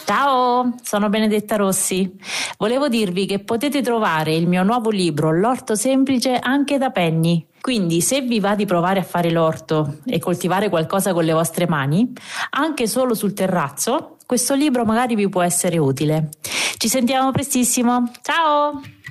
Ciao, sono Benedetta Rossi. Volevo dirvi che potete trovare il mio nuovo libro, L'orto semplice, anche da Penny. Quindi, se vi va di provare a fare l'orto e coltivare qualcosa con le vostre mani, anche solo sul terrazzo, questo libro magari vi può essere utile. Ci sentiamo prestissimo. Ciao!